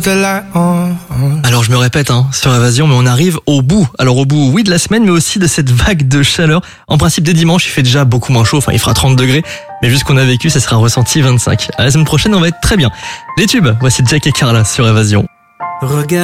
Alors je me répète sur Évasion, mais on arrive au bout. Alors au bout, oui, de la semaine, mais aussi de cette vague de chaleur. En principe, dès dimanche, il fait déjà beaucoup moins chaud, enfin il fera 30 degrés. Mais vu ce qu'on a vécu, ça sera ressenti 25. À la semaine prochaine, on va être très bien. Les tubes, voici Jack et Carla sur Évasion.